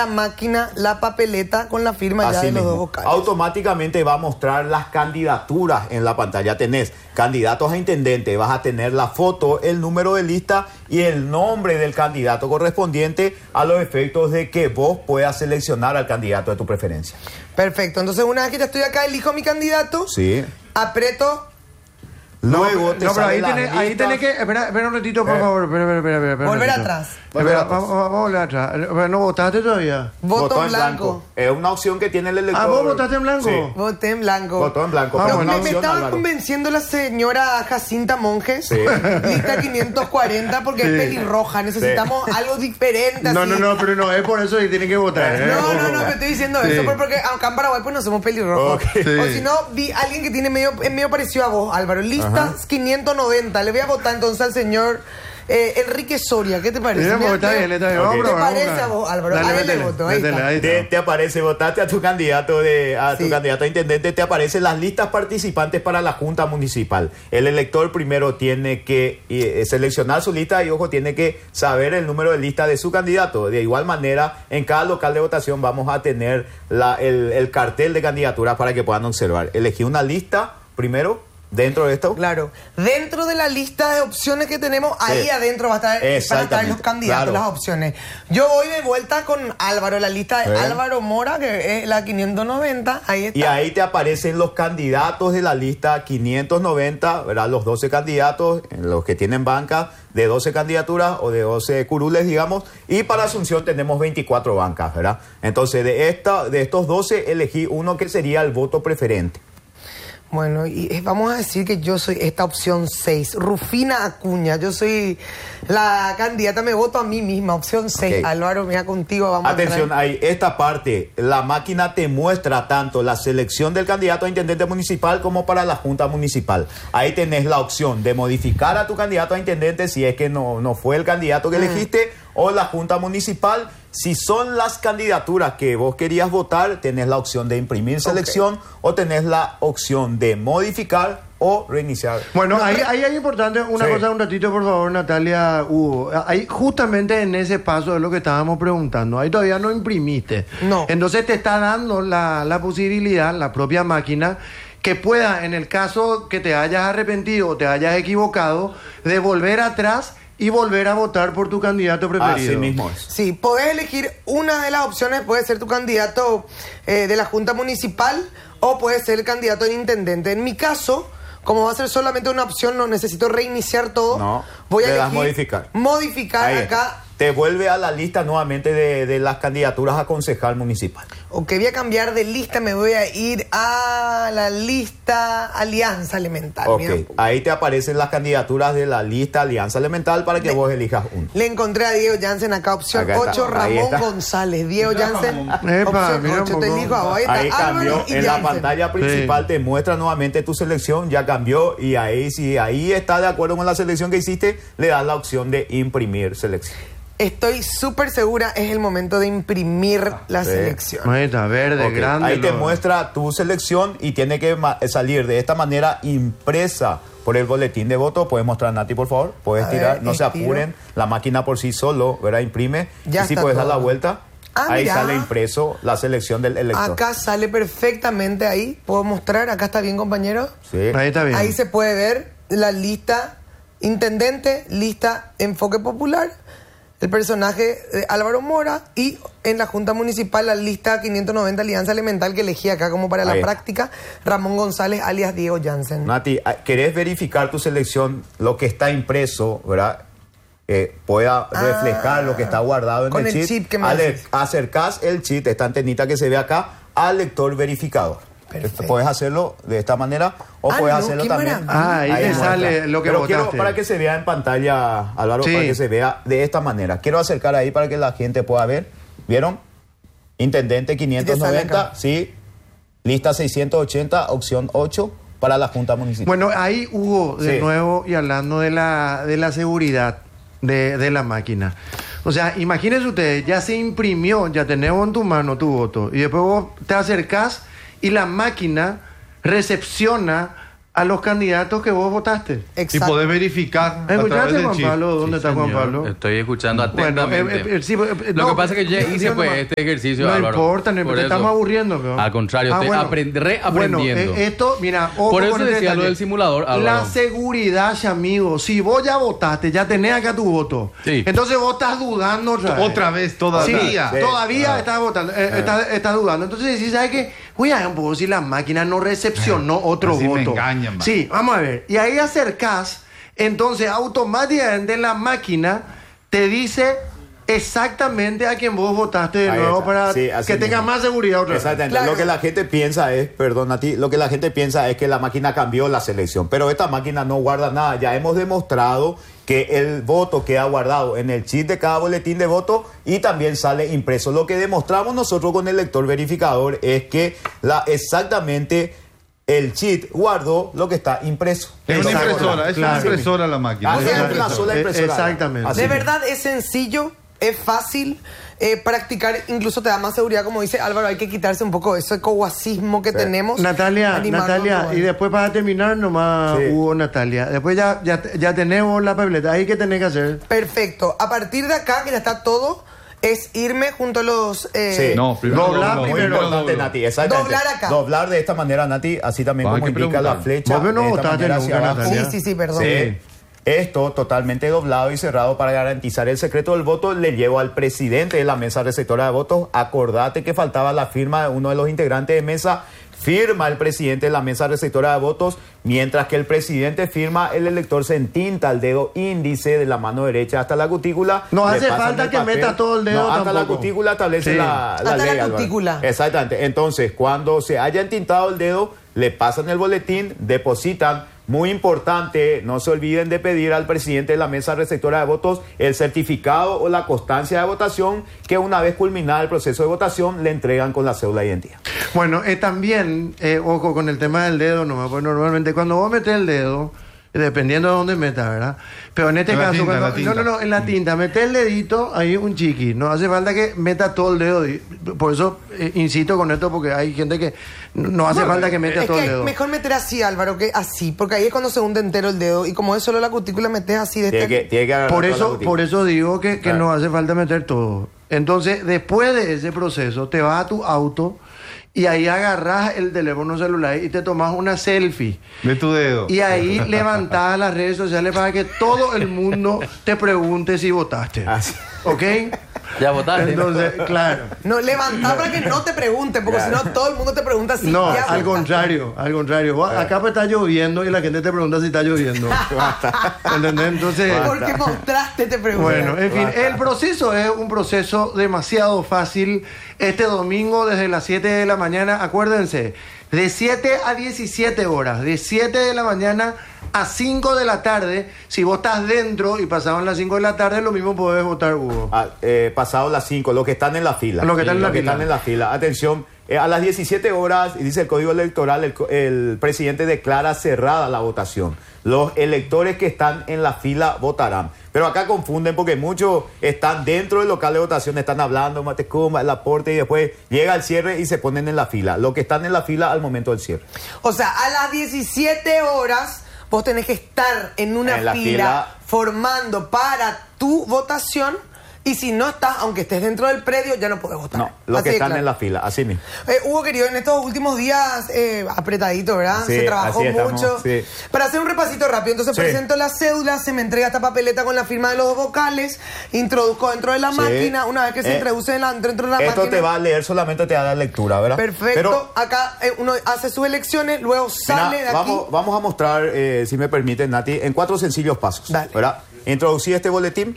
la máquina la papeleta con la firma Así ya de los mismo. dos vocales. Automáticamente va a mostrar las candidaturas en la pantalla. Tenés candidatos a intendente, vas a tener la foto, el número de lista y el nombre del candidato correspondiente a los efectos de que vos puedas seleccionar al candidato de tu preferencia. Perfecto, entonces una vez que ya estoy acá, elijo mi candidato, Sí. aprieto. Luego te No, pero sale ahí las tenés listas. que... Espera un ratito, por favor. Espera. Volver un ratito. atrás. Espera, vamos a volver atrás. ¿No votaste todavía? Voto en blanco. Es una opción que tiene el elector. Ah, ¿vos votaste en blanco? Sí. Voté en blanco. Votó en blanco. Ah, pero bueno. una Me opción, estaba Álvaro. convenciendo la señora Jacinta Monjes, Sí. lista 540, porque es pelirroja. Necesitamos algo diferente. No, así. pero no es por eso que tienen que votar. No, me estoy diciendo eso, Sí. porque acá en Paraguay pues no somos pelirrojos. Ok. Sí. O si no, vi a alguien que tiene medio parecido a vos, Álvaro. Lista 590. Le voy a votar entonces al señor Enrique Soria. ¿Qué te parece? Mira, Mira, está bien. Ok. ¿Te Vamos parece a vos, Álvaro? Dale, Ahí le métele, voto, ahí métele, está. ahí está. Te aparece, votaste a tu candidato Sí. candidato a intendente, te aparecen las listas participantes para la Junta Municipal. El elector primero tiene que seleccionar su lista y, ojo, tiene que saber el número de lista de su candidato. De igual manera, en cada local de votación vamos a tener el cartel de candidaturas para que puedan observar. Elegí una lista primero. Dentro de esto. Claro. Dentro de la lista de opciones que tenemos, ahí adentro van a estar los candidatos, claro. las opciones. Yo voy de vuelta con Álvaro, la lista de Álvaro Mora, que es la 590. Ahí está. Y ahí te aparecen los candidatos de la lista 590, ¿verdad? Los 12 candidatos, los que tienen bancas de 12 candidaturas o de 12 curules, digamos. Y para Asunción tenemos 24 bancas, ¿verdad? Entonces, de estos 12 elegí uno que sería el voto preferente. Bueno, y vamos a decir que yo soy esta opción 6, Rufina Acuña. Yo soy la candidata, me voto a mí misma, opción 6. Ok. Álvaro, mira contigo, vamos Atención, a ahí, esta parte, la máquina te muestra tanto la selección del candidato a intendente municipal como para la Junta Municipal. Ahí tenés la opción de modificar a tu candidato a intendente si es que no fue el candidato que elegiste, o la Junta Municipal. Si son las candidaturas que vos querías votar, tenés la opción de imprimir selección o tenés la opción de modificar o reiniciar. Bueno, ahí es importante una Sí. cosa, un ratito, por favor, Natalia, Hugo. Ahí, justamente en ese paso es lo que estábamos preguntando. Ahí todavía no imprimiste. No. Entonces te está dando la posibilidad, la propia máquina, que pueda, en el caso que te hayas arrepentido o te hayas equivocado, de volver atrás y volver a votar por tu candidato preferido. Así mismo es. Sí, podés elegir una de las opciones, puede ser tu candidato de la Junta Municipal o puede ser el candidato de intendente. En mi caso, como va a ser solamente una opción, no necesito reiniciar todo. No, voy a le das elegir modificar. Modificar Ahí acá. está. Te vuelve a la lista nuevamente de las candidaturas a concejal municipal. Ok, voy a cambiar de lista, me voy a ir a la lista Alianza Elemental. Ok, Mira. ahí te aparecen las candidaturas de la lista Alianza Elemental para que vos elijas uno. Le encontré a Diego Jansen acá, opción Acá está, 8, ahí Ramón está. González. Diego Jansen, Epa, opción mira un 8, te poco. elijo a vos. Ahí está Ahí cambió, Álvaro y en la Jansen. pantalla principal te muestra nuevamente tu selección, ya cambió, y ahí, si ahí está de acuerdo con la selección que hiciste, le das la opción de imprimir selección. Estoy súper segura, es el momento de imprimir la selección. Ahí está, verde, Ok, grande. ahí te lo- muestra tu selección y tiene que salir de esta manera impresa por el boletín de voto. Puedes mostrar, Nati, por favor. Puedes A tirar, ver, no se estiro. apuren. La máquina por sí solo, ¿verdad? Imprime. Ya y si está puedes dar la todo. vuelta, Ah, ahí mirá. sale impreso la selección del elector. Acá sale perfectamente ahí. ¿Puedo mostrar? Acá está bien, compañero. Sí. Ahí está bien. Ahí se puede ver la lista intendente, lista enfoque popular, el personaje de Álvaro Mora y en la Junta Municipal la lista 590 Alianza Elemental que elegí acá como para Ahí la está. práctica, Ramón González alias Diego Jansen. Nati, ¿querés verificar tu selección, lo que está impreso, ¿verdad? Pueda reflejar lo que está guardado en con el el chip. chip que me decís. Acercás el chip, esta antenita que se ve acá, al lector verificador. Perfecto. Puedes hacerlo de esta manera o Ah, puedes no, hacerlo qué también. maravilla. Ahí te muestra. sale lo que Pero quiero votaste. para que se vea en pantalla, Álvaro, Sí. para que se vea de esta manera. Quiero acercar ahí para que la gente pueda ver. ¿Vieron? Intendente Y te sale 590, acá. sí. Lista 680, opción 8 para la Junta Municipal. Bueno, ahí Hugo, de Sí. nuevo, y hablando de la seguridad de la máquina. O sea, imagínense ustedes, ya se imprimió, ya tenemos en tu mano tu voto, y después vos te acercás y la máquina recepciona a los candidatos que vos votaste. Y podés verificar a través ¿Escuchaste, del Juan chip. Pablo? ¿Dónde está Juan Señor, Pablo? estoy escuchando Bueno, atentamente. Lo que pasa es que yo hice pues este ejercicio, no Álvaro. importa, no Por importa, eso, estamos aburriendo. Pero... Al contrario, estoy reaprendiendo. Bueno, esto, mira, ojo por eso con este decía lo detalle. del simulador, Álvaro. La seguridad, amigo. Si vos ya votaste, ya tenés acá tu voto. Sí. Entonces vos estás dudando Otra vez, todavía. Sí, todavía estás votando, estás dudando. Entonces decís, ¿sabes qué? Voy a ver un poco si la máquina no recepcionó otro así me voto. engañan, man. Sí, vamos a ver. Y ahí acercás, entonces automáticamente la máquina te dice exactamente a quien vos votaste de Ahí nuevo está. para Sí, así que tengas mismo. más seguridad otra vez. Exactamente. Claro. Lo que la gente piensa es, perdón a ti, lo que la gente piensa es que la máquina cambió la selección, pero esta máquina no guarda nada. Ya hemos demostrado que el voto queda guardado en el chip de cada boletín de voto y también sale impreso. Lo que demostramos nosotros con el lector verificador es que exactamente el chip guardó lo que está impreso. Es una Exacto, impresora, es una claro. impresora la máquina. Así Es una es, una sola impresora. Exactamente. Así De mismo. verdad es sencillo, es fácil. Practicar incluso te da más seguridad, como dice Álvaro, hay que quitarse un poco ese coguacismo que tenemos. Natalia, Animarnos, bueno. y después para terminar nomás, Sí. Hugo, Natalia. Después ya tenemos la papeleta. Ahí que tenés que hacer. Perfecto. A partir de acá, que ya está todo, es irme junto a los... Sí. No, primero Doblar doblo, Muy primero, importante, doblo. Nati, exactamente. Doblar acá. Doblar de esta manera, Nati, así también Hay como que indica la preguntar. flecha. Vos no de esta votaste manera hacia nunca, abajo. Natalia. Sí, perdón. Sí. Esto totalmente doblado y cerrado para garantizar el secreto del voto. Le llevo al presidente de la mesa receptora de votos. Acordate que faltaba la firma de uno de los integrantes de mesa. Firma el presidente de la mesa receptora de votos. Mientras que el presidente firma, el elector se entinta el dedo índice de la mano derecha hasta la cutícula. No Le hace pasan falta el que papel. meta todo el dedo No, hasta la tampoco. cutícula establece Sí. la Hasta la ley, Álvaro. cutícula. Exactamente. Entonces, cuando se haya entintado el dedo, le pasan el boletín, depositan. Muy importante, no se olviden de pedir al presidente de la mesa receptora de votos el certificado o la constancia de votación que una vez culminado el proceso de votación le entregan con la cédula de identidad. Bueno, también, ojo con el tema del dedo, nomás, pues normalmente cuando vos metés el dedo, dependiendo de dónde metas, ¿verdad? Pero en este En la caso, tinta, en la cuando, tinta. no, en la tinta, metés el dedito, ahí un chiqui, no hace falta que meta todo el dedo. Por eso insisto con esto, porque hay gente que no hace falta que meta Es todo el que dedo. mejor meter así, Álvaro, que así, porque ahí es cuando se hunde entero el dedo y como es solo la cutícula, metes así de Tiene que agarrar Por toda la eso, cutícula. por eso digo que Claro. no hace falta meter todo. Entonces, después de ese proceso, te vas a tu auto y ahí agarras el teléfono celular y te tomas una selfie. De tu dedo. Y ahí levantás las redes sociales para que todo el mundo te pregunte si votaste. Así. ¿Ok? Ya votaste. Entonces, claro. No, levantá para que no te pregunten, porque si no todo el mundo te pregunta si No, ya al votaste. contrario, al contrario. Vos, acá pues está lloviendo y la gente te pregunta si está lloviendo. ¿Entendés? Entonces... Porque mostraste, te preguntan. Bueno, en fin, el proceso es un proceso demasiado fácil. Este domingo desde las 7 de la mañana, acuérdense, de 7 a 17 horas, de 7 de la mañana a 5 de la tarde. Si vos estás dentro y pasaban las 5 de la tarde, lo mismo podés votar, Hugo. Pasado las 5, los que están en la fila. Los que están en la fila. están en la fila. Atención, a las 17 horas, dice el Código Electoral, el presidente declara cerrada la votación. Los electores que están en la fila votarán. Pero acá confunden porque muchos están dentro del local de votación, están hablando, Matecumba, el aporte, y después llega el cierre y se ponen en la fila. Los que están en la fila al momento del cierre. O sea, a las 17 horas vos tenés que estar en una En la fila fila. formando para tu votación. Y si no estás, aunque estés dentro del predio, ya no podés votar. No, los Así que de están claro. en la fila, así mismo. Hugo, querido, en estos últimos días apretadito, ¿verdad? Sí, se trabajó así estamos, mucho. sí. Para hacer un repasito rápido, entonces Sí. presento la cédula, se me entrega esta papeleta con la firma de los vocales, introduzco dentro de la Sí. máquina, una vez que se introduce dentro de la Esto máquina. te va a leer, solamente te da la lectura, ¿verdad? Perfecto. Pero, Acá uno hace sus elecciones, luego sale mira, de aquí. vamos a mostrar, si me permiten, Nati, en 4 sencillos pasos. Dale. ¿Verdad? Introducí este boletín.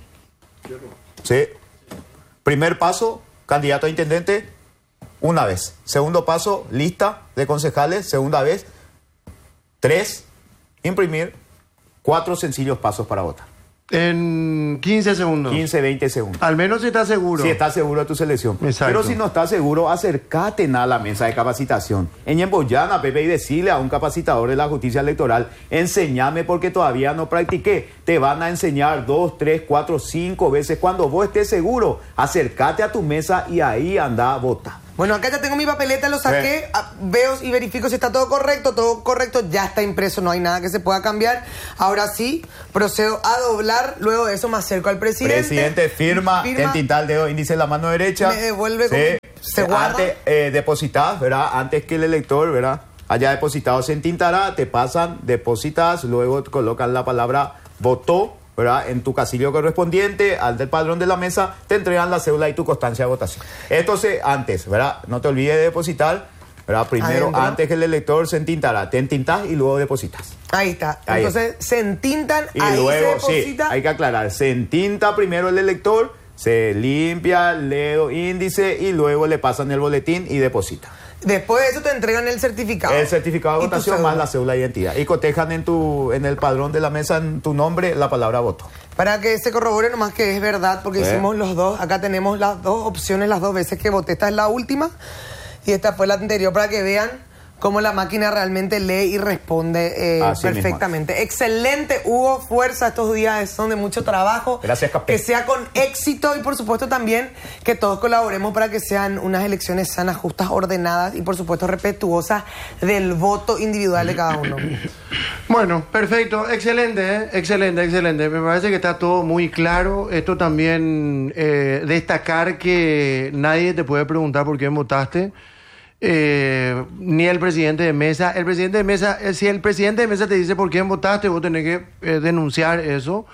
Sí. Primer paso, candidato a intendente, una vez. Segundo paso, lista de concejales, segunda vez. 3, imprimir. 4 sencillos pasos para votar. En 15 segundos. 15, 20 segundos. Al menos si estás seguro. Si estás seguro de tu selección. Exacto. Pero si no estás seguro, acércate a la mesa de capacitación. En Ñemboyana, Pepe, y decirle a un capacitador de la justicia electoral, enséñame porque todavía no practiqué. Te van a enseñar 2, 3, 4, 5 veces. Cuando vos estés seguro, acércate a tu mesa y ahí anda a votar. Bueno, acá ya tengo mi papeleta, lo saqué, veo y verifico si está todo correcto, ya está impreso, no hay nada que se pueda cambiar. Ahora sí, procedo a doblar, luego de eso me acerco al presidente. Presidente firma, entinta el dedo índice en la mano derecha. Me devuelve, se guarda. Antes depositas, ¿verdad? Antes que el elector, ¿verdad?, haya depositado, se entintará, te pasan, depositas, luego colocan la palabra votó, ¿verdad?, en tu casillo correspondiente al del padrón de la mesa, te entregan la cédula y tu constancia de votación. Entonces, antes, ¿verdad?, no te olvides de depositar, ¿verdad? Primero, adentro, antes que el elector se entintará, te entintas y luego depositas. Ahí está. Ahí Entonces, se entintan, y ahí luego, se deposita. sí, hay que aclarar, se entinta primero el elector, se limpia el dedo índice y luego le pasan el boletín y deposita. Después de eso te entregan el certificado. El certificado de votación más la cédula de identidad. Y cotejan en el padrón de la mesa, en tu nombre, la palabra voto. Para que se corrobore nomás que es verdad, porque hicimos los dos. Acá tenemos las dos opciones, las dos veces que voté. Esta es la última y esta fue la anterior, para que vean cómo la máquina realmente lee y responde perfectamente. Excelente, Hugo, fuerza. Estos días son de mucho trabajo. Gracias, Capé. Que sea con éxito y por supuesto también que todos colaboremos para que sean unas elecciones sanas, justas, ordenadas y por supuesto respetuosas del voto individual de cada uno. Bueno, perfecto, excelente, excelente. Me parece que está todo muy claro. Esto también destacar que nadie te puede preguntar por quién votaste. Ni el presidente de mesa. El presidente de mesa, si el presidente de mesa te dice por quién votaste, vos tenés que denunciar eso.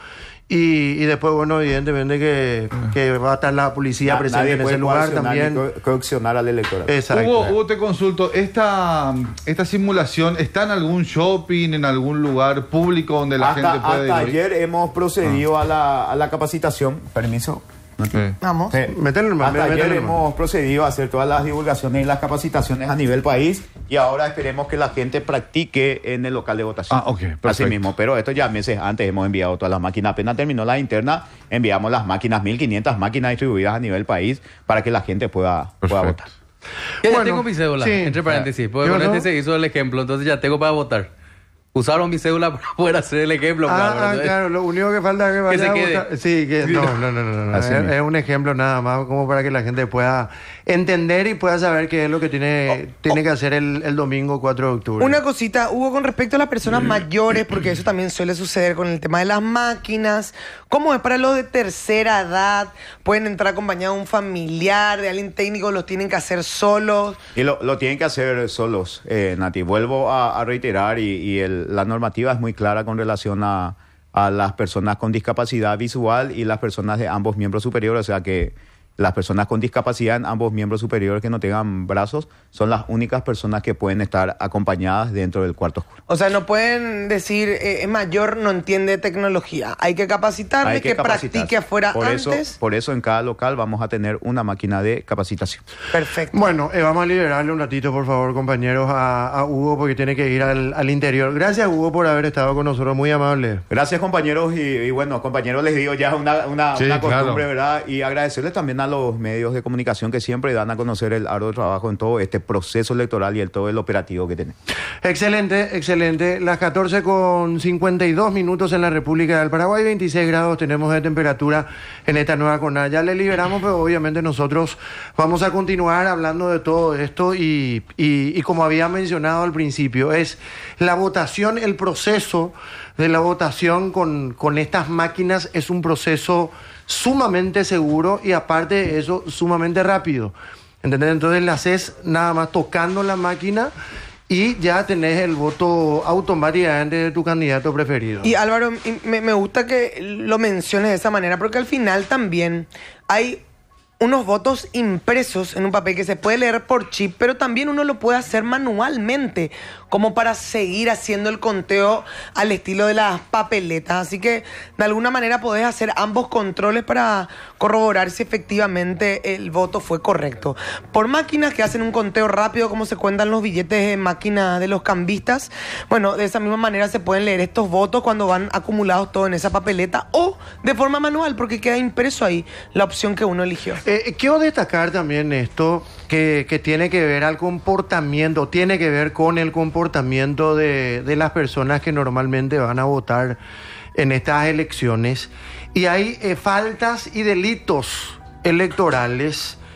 Y después, bueno, evidentemente que va a estar la policía presente en ese lugar también. Coaccionar al electorado. Exacto. Hugo, te consulto, ¿esta simulación está en algún shopping, en algún lugar público donde la gente puede ir? Hasta ayer hemos procedido a la capacitación. Permiso. Vamos. Hasta ayer hemos procedido a hacer todas las divulgaciones y las capacitaciones a nivel país y ahora esperemos que la gente practique en el local de votación. Ok, perfecto. Así mismo, pero esto ya meses antes hemos enviado todas las máquinas. Apenas terminó la interna, enviamos las máquinas, 1.500 máquinas distribuidas a nivel país para que la gente pueda votar. Ya tengo mi cédula, sí. entre paréntesis, porque con este se hizo el ejemplo, entonces ya tengo para votar. Usaron mi cédula para poder hacer el ejemplo. Claro, lo único que falta es que vaya se a quede. votar. Sí, que no. Es un ejemplo nada más como para que la gente pueda entender y pueda saber qué es lo que tiene que hacer el domingo 4 de octubre. Una cosita, Hugo, con respecto a las personas mayores, porque eso también suele suceder con el tema de las máquinas. ¿Cómo es para los de tercera edad? ¿Pueden entrar acompañados de un familiar, de alguien técnico? ¿Los tienen que hacer solos? Y lo tienen que hacer solos, Nati. Vuelvo a reiterar la normativa es muy clara con relación a las personas con discapacidad visual y las personas de ambos miembros superiores, o sea que las personas con discapacidad en ambos miembros superiores que no tengan brazos son las únicas personas que pueden estar acompañadas dentro del cuarto oscuro. O sea, no pueden decir, es mayor, no entiende tecnología. Hay que capacitarle, que practique afuera antes. Por eso en cada local vamos a tener una máquina de capacitación. Perfecto. Bueno, vamos a liberarle un ratito, por favor, compañeros, a Hugo, porque tiene que ir al interior. Gracias, Hugo, por haber estado con nosotros, muy amable. Gracias, compañeros, y bueno, compañeros, les digo ya una costumbre, ¿verdad? Y agradecerles también a los medios de comunicación que siempre dan a conocer el arduo trabajo en todo este proceso electoral y todo el operativo que tenemos. Excelente. Las 14:52 en la República del Paraguay, 26 grados tenemos de temperatura en esta nueva jornada. Ya le liberamos, pero obviamente nosotros vamos a continuar hablando de todo esto y como había mencionado al principio, es la votación, el proceso de la votación con estas máquinas es un proceso sumamente seguro y aparte de eso, sumamente rápido. ¿Entendés? Entonces la haces nada más tocando la máquina y ya tenés el voto automáticamente de tu candidato preferido. Y Álvaro, me gusta que lo menciones de esa manera, porque al final también hay unos votos impresos en un papel que se puede leer por chip, pero también uno lo puede hacer manualmente, como para seguir haciendo el conteo al estilo de las papeletas. Así que de alguna manera podés hacer ambos controles para corroborar si efectivamente el voto fue correcto. Por máquinas que hacen un conteo rápido, como se cuentan los billetes de máquina de los cambistas, bueno, de esa misma manera se pueden leer estos votos cuando van acumulados todos en esa papeleta, o de forma manual, porque queda impreso ahí la opción que uno eligió. Quiero destacar también esto que tiene que ver al comportamiento, tiene que ver con el comportamiento de las personas que normalmente van a votar en estas elecciones. Y hay faltas y delitos electorales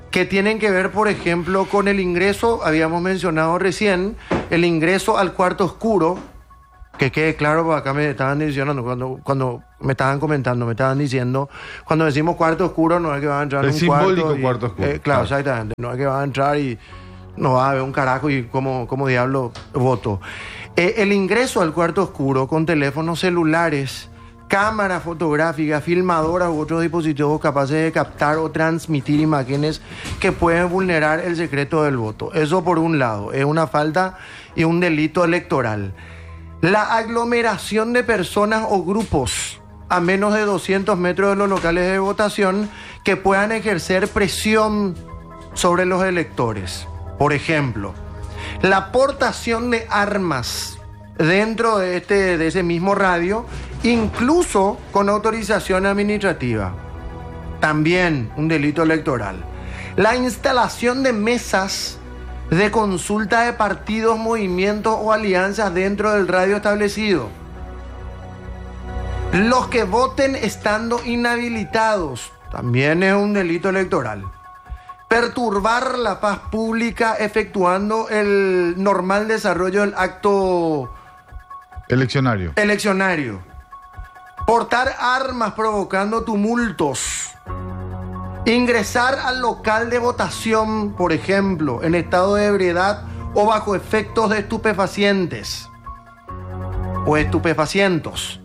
que tienen que ver, por ejemplo, con el ingreso, habíamos mencionado recién, el ingreso al cuarto oscuro, que quede claro, porque acá me estaban diciendo, cuando me estaban comentando, me estaban diciendo, cuando decimos cuarto oscuro no es que van a entrar en un cuarto. El simbólico cuarto oscuro. Claro, exactamente, no es que van a entrar y no va a haber un carajo y como diablo voto. El ingreso al cuarto oscuro con teléfonos celulares, cámaras fotográficas, filmadoras u otros dispositivos capaces de captar o transmitir imágenes que pueden vulnerar el secreto del voto. Eso por un lado, es una falta y un delito electoral. La aglomeración de personas o grupos a menos de 200 metros de los locales de votación que puedan ejercer presión sobre los electores. Por ejemplo, la aportación de armas dentro de ese mismo radio, incluso con autorización administrativa. También un delito electoral. La instalación de mesas de consulta de partidos, movimientos o alianzas dentro del radio establecido. Los que voten estando inhabilitados, también es un delito electoral. Perturbar la paz pública efectuando el normal desarrollo del acto eleccionario. Portar armas provocando tumultos. Ingresar al local de votación, por ejemplo, en estado de ebriedad o bajo efectos de estupefacientes o estupefacientos.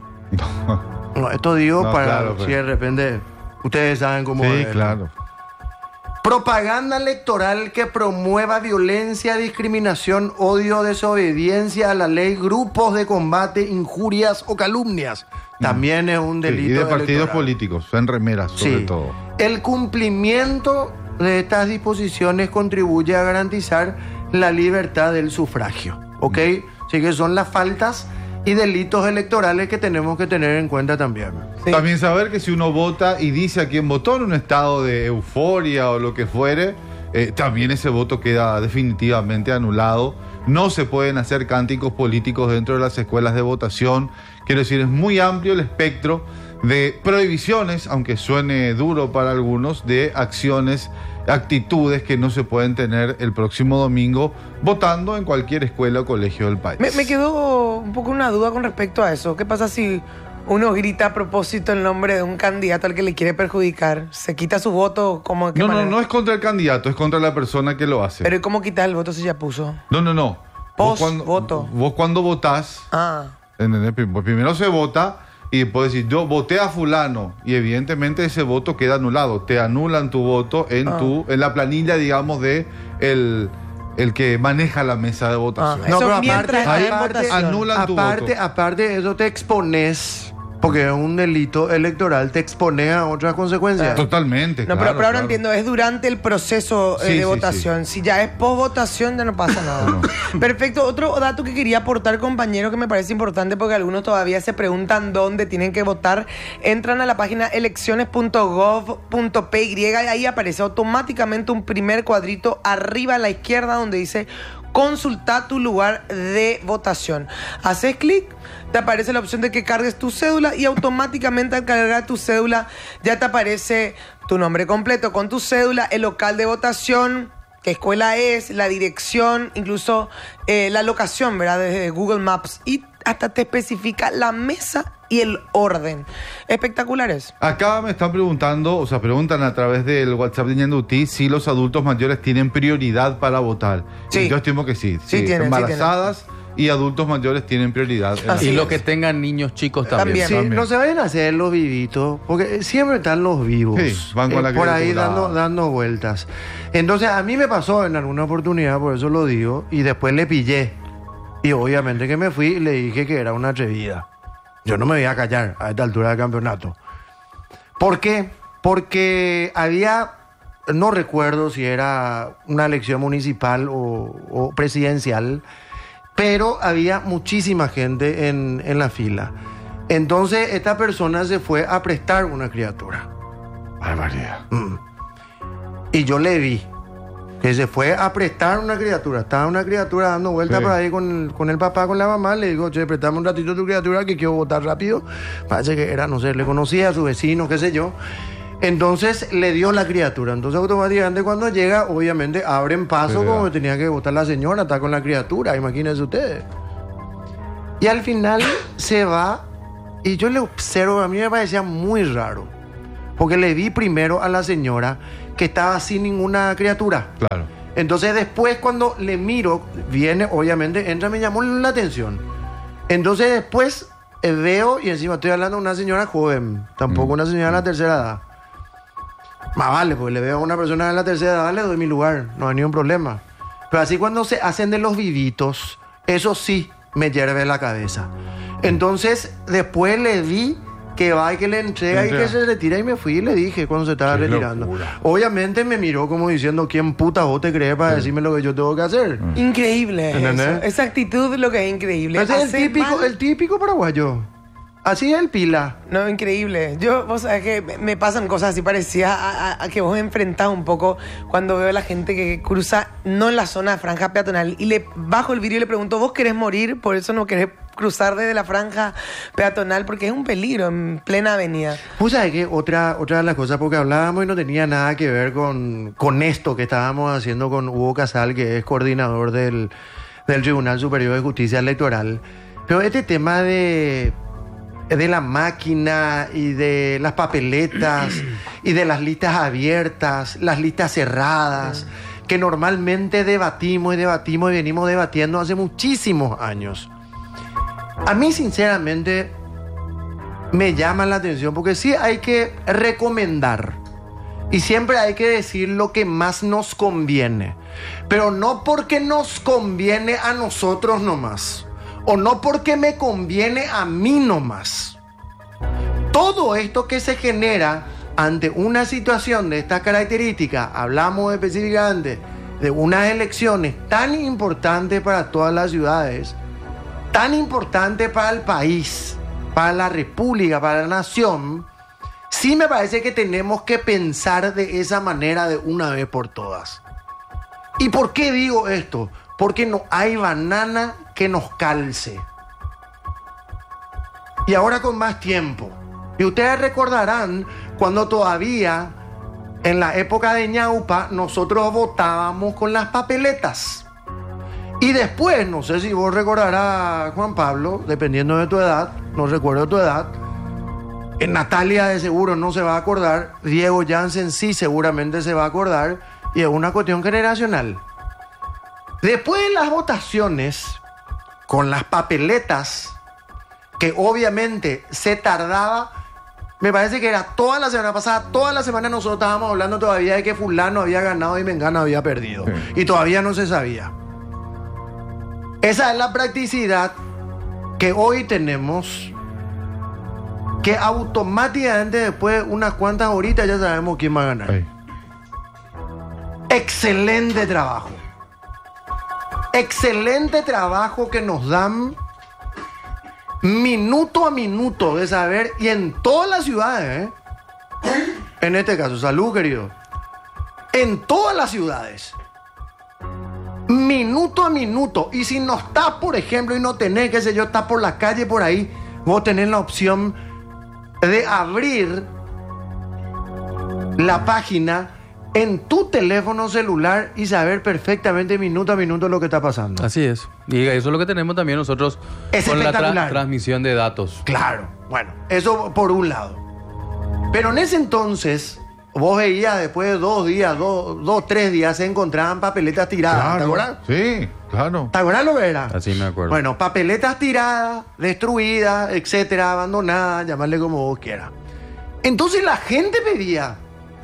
No, esto digo para claro, si de repente ustedes saben cómo es. Sí, claro. Propaganda electoral que promueva violencia, discriminación, odio, desobediencia a la ley, grupos de combate, injurias o calumnias. También es un delito y de partidos electoral. Políticos, en remeras sobre todo. El cumplimiento de estas disposiciones contribuye a garantizar la libertad del sufragio. ¿Ok? Así que son las faltas y delitos electorales que tenemos que tener en cuenta también. Sí. También saber que si uno vota y dice a quién votó en un estado de euforia o lo que fuere, también ese voto queda definitivamente anulado. No se pueden hacer cánticos políticos dentro de las escuelas de votación. Quiero decir, es muy amplio el espectro de prohibiciones, aunque suene duro para algunos, de acciones, actitudes que no se pueden tener el próximo domingo votando en cualquier escuela o colegio del país. Me quedó un poco una duda con respecto a eso. ¿Qué pasa si uno grita a propósito el nombre de un candidato al que le quiere perjudicar? ¿Se quita su voto? ¿Cómo, qué manera? No es contra el candidato, es contra la persona que lo hace. Pero ¿y cómo quitar el voto si ya puso? No. Post-voto. Vos cuando votás, ¿entendés? Pues primero se vota y después decir, yo voté a fulano, y evidentemente ese voto queda anulado. Te anulan tu voto en la planilla, digamos, de el que maneja la mesa de votación. Eso pero mientras está en aparte, votación. anulan tu voto. Aparte de eso te expones, porque es un delito electoral, te expones a otras consecuencias. Totalmente. No, claro, pero ahora claro. entiendo, es durante el proceso Sí, de sí, votación. Si ya es post-votación, ya no pasa nada. Perfecto. Otro dato que quería aportar, compañero, que me parece importante porque algunos todavía se preguntan dónde tienen que votar. Entran a la página elecciones.gov.py y ahí aparece automáticamente un primer cuadrito arriba a la izquierda donde dice consulta tu lugar de votación. Haces clic, te aparece la opción de que cargues tu cédula y automáticamente al cargar tu cédula ya te aparece tu nombre completo con tu cédula, el local de votación, qué escuela es, la dirección, incluso la locación, ¿verdad? Desde Google Maps, y hasta te especifica la mesa y el orden. Espectaculares. Acá me están preguntando, o sea, preguntan a través del WhatsApp de Ñandutí si los adultos mayores tienen prioridad para votar. Sí. Y yo estimo que sí. Sí tienen, embarazadas y adultos mayores tienen prioridad. Así Y es. los que tengan niños chicos también. También. Sí, no se vayan a hacer los vivitos, porque siempre están los vivos. Sí, van con la por ahí criatura. dando vueltas. Entonces, a mí me pasó en alguna oportunidad, por eso lo digo, y después le pillé. Y obviamente que me fui y le dije que era una atrevida. Yo no me voy a callar a esta altura del campeonato. ¿Por qué? Porque había, no recuerdo si era una elección municipal o presidencial, pero había muchísima gente en la fila. Entonces esta persona se fue a prestar una criatura. Barbaridad. Y yo le vi que se fue a prestar una criatura. Estaba una criatura dando vueltas Sí. por ahí con el papá, con la mamá. Le digo, che, préstame un ratito tu criatura que quiero votar rápido. Parece que era, no sé, le conocía a su vecino, qué sé yo. Entonces le dio la criatura. Entonces automáticamente cuando llega, obviamente abren paso Pero, como tenía que votar la señora, está con la criatura, imagínense ustedes. Y al final se va y yo le observo, a mí me parecía muy raro, porque le vi primero a la señora que estaba sin ninguna criatura. Claro. Entonces después cuando le miro, viene, obviamente, entra, me llamó la atención. Entonces después veo, y encima estoy hablando de una señora joven, tampoco una señora de la tercera edad. Más vale, pues le veo a una persona de la tercera edad, le doy mi lugar, no hay ningún problema. Pero así cuando se hacen de los vivitos, eso sí me hierve la cabeza. Entonces después le vi que va y que le entrega y que se retira, y me fui y le dije cuando se estaba Qué retirando. locura. Obviamente me miró como diciendo, ¿quién puta vos te crees para decirme lo que yo tengo que hacer? Increíble ¿Entendés? eso. Esa actitud es lo que es increíble. Ese es Hacer mal- el típico paraguayo. Así es el pila. No, increíble. Vos sabés que me pasan cosas así parecidas a que vos enfrentás un poco cuando veo a la gente que cruza, no en la zona de franja peatonal, y le bajo el vidrio y le pregunto, ¿vos querés morir? Por eso no querés cruzar desde la franja peatonal, porque es un peligro en plena avenida. Pues sabes que otra de las cosas, porque hablábamos y no tenía nada que ver con esto que estábamos haciendo con Hugo Casal, que es coordinador del Tribunal Superior de Justicia Electoral. Pero este tema de la máquina y de las papeletas y de las listas abiertas, las listas cerradas, que normalmente debatimos y venimos debatiendo hace muchísimos años. A mí, sinceramente, me llama la atención porque sí hay que recomendar y siempre hay que decir lo que más nos conviene, pero no porque nos conviene a nosotros nomás, o no porque me conviene a mí nomás. Todo esto que se genera ante una situación de esta característica, hablamos específicamente de unas elecciones tan importantes para todas las ciudades, tan importantes para el país, para la república, para la nación, sí me parece que tenemos que pensar de esa manera de una vez por todas. ¿Y por qué digo esto? Porque no hay banana que nos calce. Y ahora con más tiempo. Y ustedes recordarán cuando todavía, en la época de Ñaupa, nosotros votábamos con las papeletas. Y después, no sé si vos recordarás, Juan Pablo, dependiendo de tu edad, no recuerdo tu edad, Natalia de seguro no se va a acordar, Diego Jansen sí seguramente se va a acordar, y es una cuestión generacional. Después de las votaciones, con las papeletas, que obviamente se tardaba, me parece que era toda la semana pasada, toda la semana nosotros estábamos hablando todavía de que fulano había ganado y Mengano había perdido. Y todavía no se sabía. Esa es la practicidad que hoy tenemos, que automáticamente después de unas cuantas horitas ya sabemos quién va a ganar. Ay. Excelente trabajo. Excelente trabajo que nos dan minuto a minuto de saber, y en todas las ciudades, en este caso, salud querido, en todas las ciudades, minuto a minuto. Y si no estás, por ejemplo, y no tenés, qué sé yo, estás por la calle por ahí, vos tenés la opción de abrir la página en tu teléfono celular y saber perfectamente minuto a minuto lo que está pasando. Así es. Y eso es lo que tenemos también nosotros Es con la espectacular. transmisión de datos. Claro, bueno, eso por un lado. Pero en ese entonces, vos veías después de 2 días, 3 días, se encontraban papeletas tiradas. ¿Te acuerdas? Sí, claro. ¿Te acuerdas lo que era? Así me acuerdo. Bueno, papeletas tiradas, destruidas, etcétera, abandonadas, llamarle como vos quieras. Entonces la gente pedía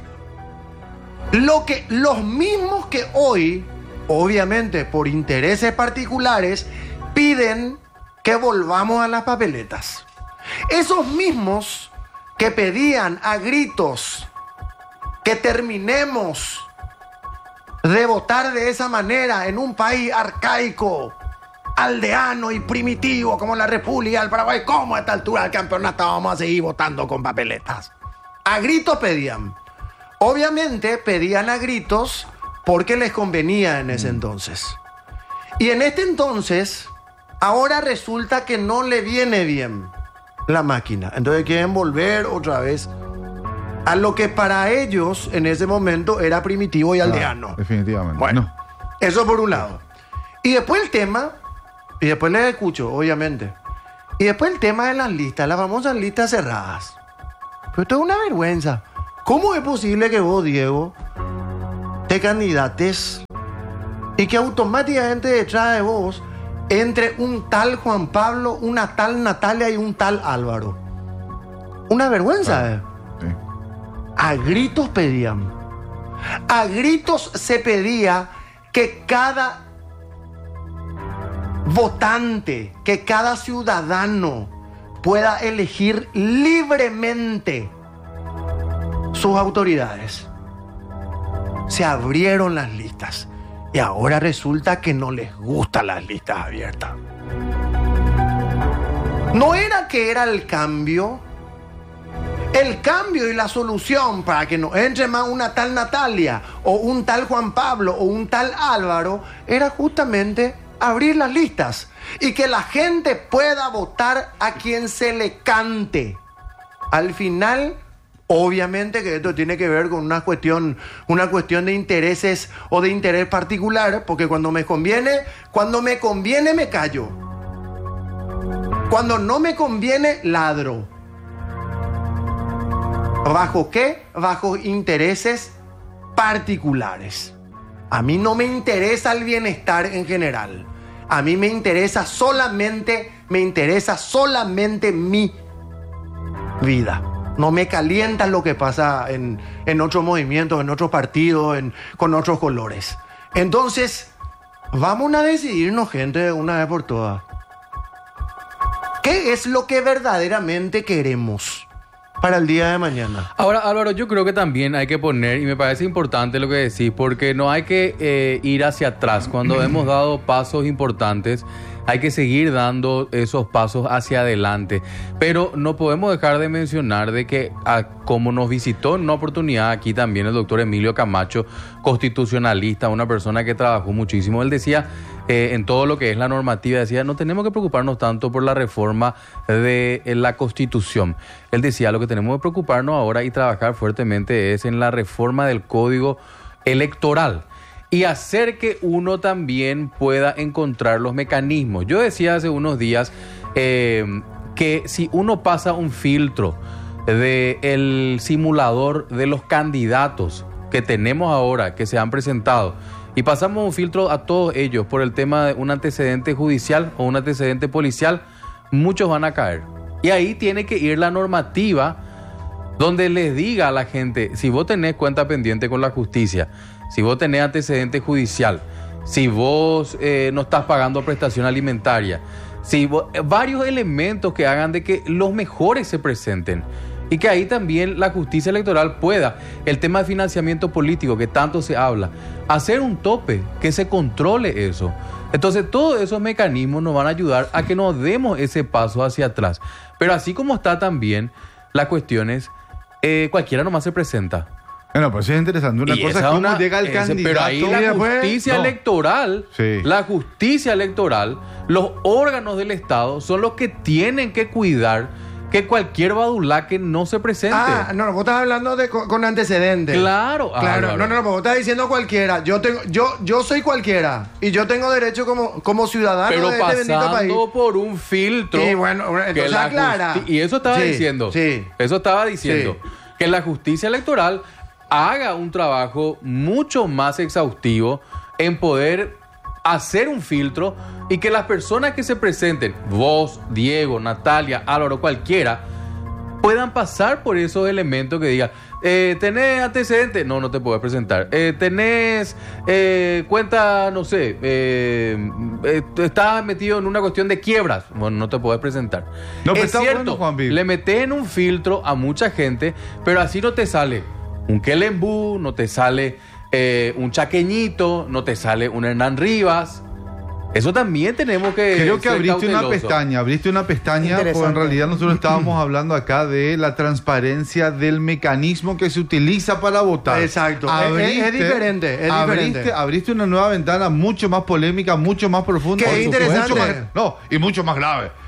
los mismos que hoy, obviamente por intereses particulares, piden que volvamos a las papeletas. Esos mismos que pedían a gritos que terminemos de votar de esa manera en un país arcaico, aldeano y primitivo como la República del Paraguay, ¿cómo a esta altura del campeonato vamos a seguir votando con papeletas? A gritos pedían. Obviamente pedían a gritos porque les convenía en ese entonces. Y en este entonces, ahora resulta que no le viene bien la máquina. Entonces quieren volver otra vez a lo que para ellos en ese momento era primitivo y aldeano. Definitivamente. Bueno, eso por un lado. Y después el tema, y después les escucho, obviamente. Y después el tema de las listas, las famosas listas cerradas. Pero esto es una vergüenza. ¿Cómo es posible que vos, Diego, te candidates y que automáticamente detrás de vos entre un tal Juan Pablo, una tal Natalia y un tal Álvaro? Una vergüenza, Sí. A gritos pedían. A gritos se pedía que cada votante, que cada ciudadano pueda elegir libremente sus autoridades. Se abrieron las listas y ahora resulta que no les gustan las listas abiertas. No era que era el cambio y la solución para que no entre más una tal Natalia o un tal Juan Pablo o un tal Álvaro, era justamente abrir las listas y que la gente pueda votar a quien se le cante. Al final, obviamente que esto tiene que ver con una cuestión de intereses o de interés particular, porque cuando me conviene me callo. Cuando no me conviene, ladro. ¿Bajo qué? Bajo intereses particulares. A mí no me interesa el bienestar en general. A mí me interesa solamente mi vida. No me calienta lo que pasa en otros movimientos, en otros partidos, con otros colores. Entonces, vamos a decidirnos, gente, de una vez por todas. ¿Qué es lo que verdaderamente queremos para el día de mañana? Ahora, Álvaro, yo creo que también hay que poner, y me parece importante lo que decís, porque no hay que ir hacia atrás. Cuando hemos dado pasos importantes, hay que seguir dando esos pasos hacia adelante. Pero no podemos dejar de mencionar de que, como nos visitó en una oportunidad aquí también el doctor Emilio Camacho, constitucionalista, una persona que trabajó muchísimo, él decía, en todo lo que es la normativa, decía, no tenemos que preocuparnos tanto por la reforma de la Constitución. Él decía, lo que tenemos que preocuparnos ahora y trabajar fuertemente es en la reforma del Código Electoral y hacer que uno también pueda encontrar los mecanismos. Yo decía hace unos días que si uno pasa un filtro del simulador de los candidatos que tenemos ahora, que se han presentado, y pasamos un filtro a todos ellos por el tema de un antecedente judicial o un antecedente policial, muchos van a caer. Y ahí tiene que ir la normativa donde les diga a la gente, si vos tenés cuenta pendiente con la justicia, si vos tenés antecedente judicial, si vos no estás pagando prestación alimentaria, si vos, varios elementos que hagan de que los mejores se presenten. Y que ahí también la justicia electoral pueda, el tema de financiamiento político que tanto se habla, hacer un tope, que se controle eso. Entonces todos esos mecanismos nos van a ayudar a que nos demos ese paso hacia atrás. Pero así como está también las cuestiones, cualquiera nomás se presenta. Bueno, pues es interesante. Una cosa es cómo llega el candidato. Pero ahí la justicia electoral, la justicia electoral, los órganos del Estado son los que tienen que cuidar que cualquier badulaque no se presente. No, vos estás hablando con antecedentes. Claro. No, vos estás diciendo cualquiera. Yo soy cualquiera y yo tengo derecho como ciudadano pero de este bendito país. Pero pasando por un filtro. Y bueno, entonces aclara. Y eso estaba diciendo. Sí. Eso estaba diciendo. Sí. Que la justicia electoral haga un trabajo mucho más exhaustivo en poder hacer un filtro y que las personas que se presenten, vos, Diego, Natalia, Álvaro, cualquiera, puedan pasar por esos elementos que digan, ¿tenés antecedentes? No te puedes presentar. ¿Tenés cuenta, no sé, estás metido en una cuestión de quiebras? Bueno, no te puedes presentar. No, es cierto, bueno, le metés en un filtro a mucha gente, pero así no te sale un Quelembú, no te sale un Chaqueñito, no te sale un Hernán Rivas. Eso también tenemos que... Creo que abriste una pestaña, porque en realidad nosotros estábamos hablando acá de la transparencia del mecanismo que se utiliza para votar. Exacto, es diferente. Abriste una nueva ventana mucho más polémica, mucho más profunda. Qué interesante. Y mucho más grave.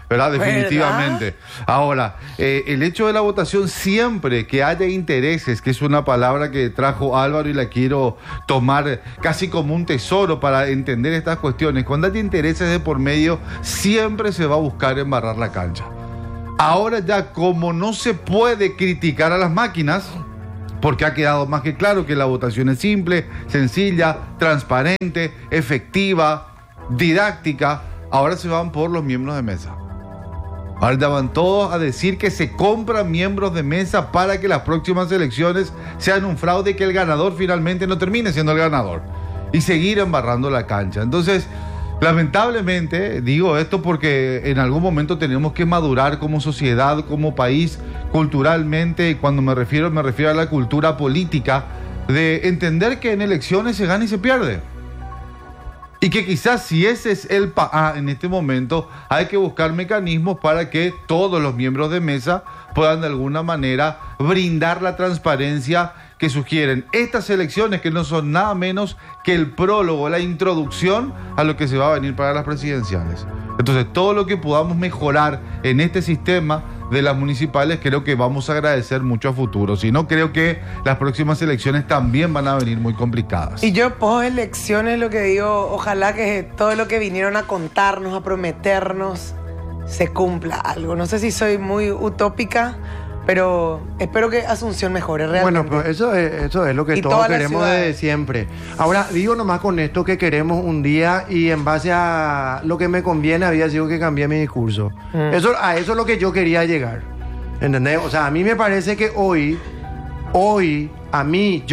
¿verdad? Definitivamente. Ahora, el hecho de la votación, siempre que haya intereses, que es una palabra que trajo Álvaro y la quiero tomar casi como un tesoro para entender estas cuestiones, cuando haya intereses de por medio, siempre se va a buscar embarrar la cancha. Ahora ya, como no se puede criticar a las máquinas, porque ha quedado más que claro que la votación es simple, sencilla, transparente, efectiva, didáctica, ahora se van por los miembros de mesa. Ahora ya van todos a decir que se compran miembros de mesa para que las próximas elecciones sean un fraude y que el ganador finalmente no termine siendo el ganador. Y seguir embarrando la cancha. Entonces, lamentablemente, digo esto porque en algún momento tenemos que madurar como sociedad, como país, culturalmente, y cuando me refiero a la cultura política, de entender que en elecciones se gana y se pierde. Y que quizás si ese es el en este momento, hay que buscar mecanismos para que todos los miembros de mesa puedan de alguna manera brindar la transparencia que sugieren estas elecciones, que no son nada menos que el prólogo, la introducción a lo que se va a venir para las presidenciales. Entonces, todo lo que podamos mejorar en este sistema de las municipales, creo que vamos a agradecer mucho a futuro. Si no, creo que las próximas elecciones también van a venir muy complicadas. Y yo post elecciones lo que digo, ojalá que todo lo que vinieron a contarnos, a prometernos, se cumpla algo. No sé si soy muy utópica, pero espero que Asunción mejore realmente. Bueno, pues eso es lo que todos queremos desde siempre. Ahora, digo nomás con esto que queremos un día, y en base a lo que me conviene había sido que cambié mi discurso. A eso es lo que yo quería llegar. ¿Entendés? O sea, a mí me parece que hoy, a mí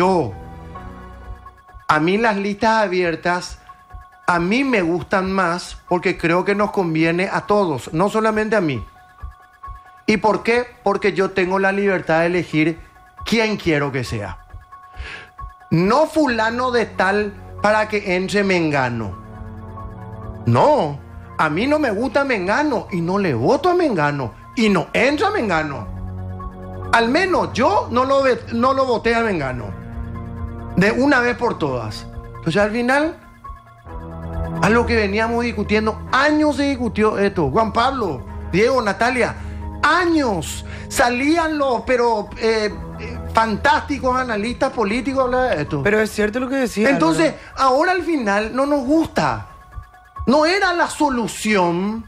las listas abiertas, a mí me gustan más porque creo que nos conviene a todos, no solamente a mí. ¿Y por qué? Porque yo tengo la libertad de elegir quién quiero que sea. No fulano de tal para que entre Mengano. No, a mí no me gusta Mengano y no le voto a Mengano y no entra Mengano. Al menos yo no lo voté a Mengano. De una vez por todas. Entonces al final, a lo que veníamos discutiendo, años se discutió esto. Juan Pablo, Diego, Natalia, años salían los fantásticos analistas políticos a hablar de esto. Pero es cierto lo que decía. Entonces, ahora al final no nos gusta. No era la solución.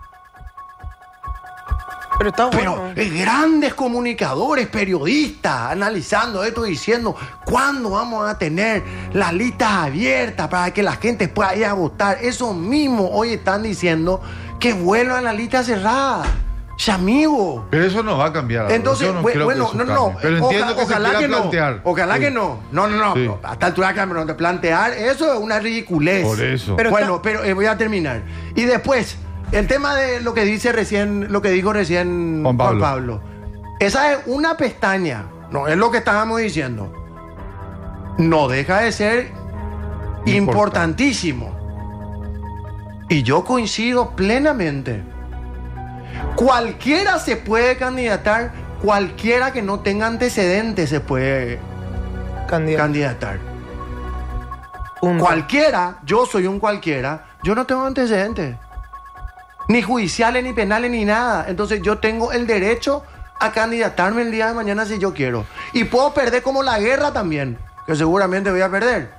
Pero está bueno. Pero grandes comunicadores, periodistas, analizando esto, diciendo cuándo vamos a tener las listas abiertas para que la gente pueda ir a votar. Eso mismo hoy están diciendo que vuelvan a la lista cerrada. Amigo. Pero eso no va a cambiar. Entonces, no bueno, no. Pero entiendo que ojalá se que quiera plantear. Ojalá sí. que no. No. Sí. A esta altura de plantear, eso es una ridiculez. Por eso. Pero voy a terminar. Y después, el tema de lo que dijo recién Juan Pablo. Esa es una pestaña. No es lo que estábamos diciendo. No deja de ser importantísimo. Y yo coincido plenamente. Cualquiera se puede candidatar, cualquiera que no tenga antecedentes se puede candidatar. Cualquiera, yo soy un cualquiera, yo no tengo antecedentes, ni judiciales, ni penales, ni nada. Entonces yo tengo el derecho a candidatarme el día de mañana si yo quiero. Y puedo perder como la guerra también, que seguramente voy a perder.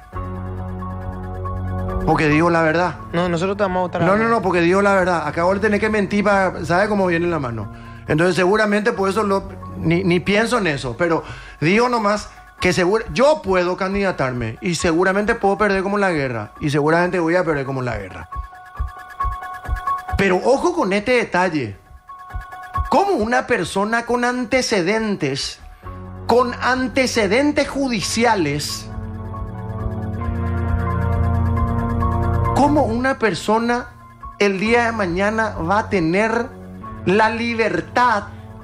Porque digo la verdad. No, nosotros te vamos a votar. No, porque digo la verdad. Acabo de tener que mentir para saber cómo viene la mano. Entonces seguramente por eso ni pienso en eso. Pero digo nomás que yo puedo candidatarme y seguramente puedo perder como la guerra. Y seguramente voy a perder como la guerra. Pero ojo con este detalle. ¿Cómo una persona con antecedentes judiciales, cómo una persona el día de mañana va a tener la libertad,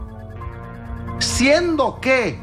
siendo que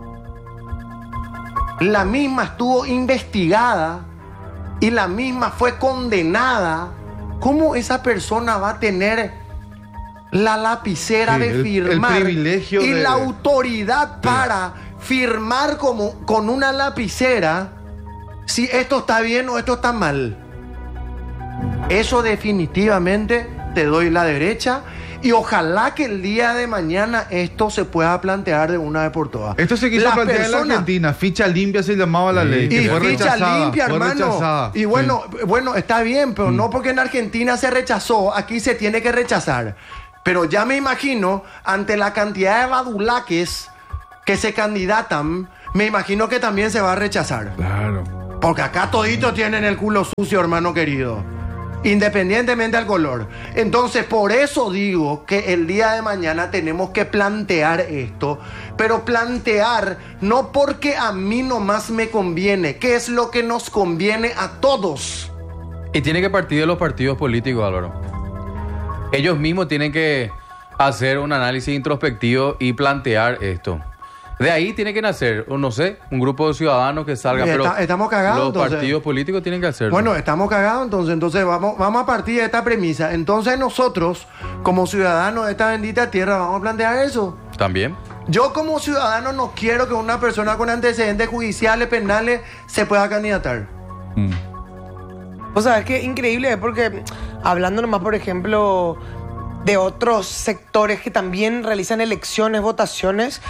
la misma estuvo investigada y la misma fue condenada? ¿Cómo esa persona va a tener la lapicera de firmar el privilegio y la autoridad para firmar con una lapicera si esto está bien o esto está mal? Eso definitivamente te doy la derecha. Y ojalá que el día de mañana esto se pueda plantear de una vez por todas. Esto se quiso Las plantear en la personas- Argentina. Ficha limpia se llamaba la ley. Y que fue ficha rechazada, limpia, fue hermano. rechazada. Y bueno, está bien, pero no porque en Argentina se rechazó, aquí se tiene que rechazar. Pero ya me imagino, ante la cantidad de badulaques que se candidatan, me imagino que también se va a rechazar. Claro. Porque acá toditos tienen el culo sucio, hermano querido. Independientemente del color. Entonces, por eso digo que el día de mañana tenemos que plantear esto. Pero plantear no porque a mí nomás me conviene, que es lo que nos conviene a todos. Y tiene que partir de los partidos políticos, Álvaro. Ellos mismos tienen que hacer un análisis introspectivo y plantear esto. De ahí tiene que nacer, o no sé, un grupo de ciudadanos que salga, pero Estamos cagados, los entonces. partidos políticos tienen que hacerlo. Bueno, estamos cagados, entonces vamos a partir de esta premisa. Entonces nosotros, como ciudadanos de esta bendita tierra, vamos a plantear eso. También. Yo como ciudadano no quiero que una persona con antecedentes judiciales, penales, se pueda candidatar. O sea, es que increíble, porque hablando nomás, por ejemplo, de otros sectores que también realizan elecciones, votaciones,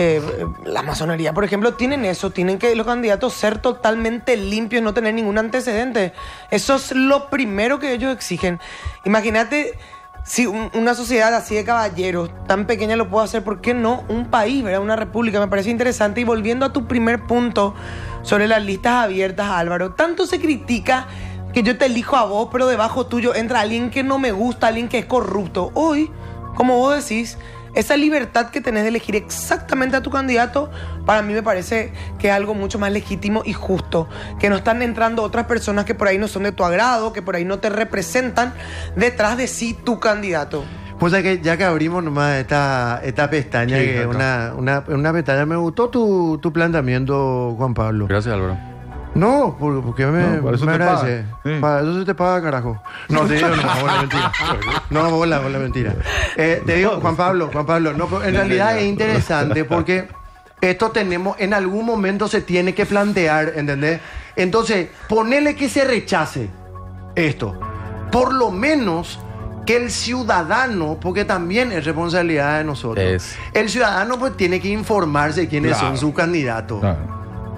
la masonería, por ejemplo, tienen eso, tienen que los candidatos ser totalmente limpios, no tener ningún antecedente. Eso es lo primero que ellos exigen. Imagínate si una sociedad así de caballeros, tan pequeña lo puede hacer, ¿por qué no un país, ¿verdad? Una república? Me parece interesante. Y volviendo a tu primer punto sobre las listas abiertas, Álvaro, tanto se critica que yo te elijo a vos, pero debajo tuyo entra alguien que no me gusta, alguien que es corrupto. Hoy, como vos decís, esa libertad que tenés de elegir exactamente a tu candidato, para mí me parece que es algo mucho más legítimo y justo. Que no están entrando otras personas que por ahí no son de tu agrado, que por ahí no te representan, detrás de sí tu candidato. Pues ya que abrimos nomás esta pestaña, Sí, que es acá. una pestaña, me gustó tu planteamiento, Juan Pablo. Gracias, Álvaro. No, porque me, No, para eso me te agradece. paga. Sí. Para eso se te paga, carajo. No, te digo, no, bola, mentira. No, bola, mentira. Te digo, Juan Pablo, no, pero en realidad es interesante porque esto en algún momento se tiene que plantear, ¿entendés? Entonces, ponele que se rechace esto. Por lo menos que el ciudadano, porque también es responsabilidad de nosotros, el ciudadano pues tiene que informarse de quiénes Claro. son sus candidatos. Claro.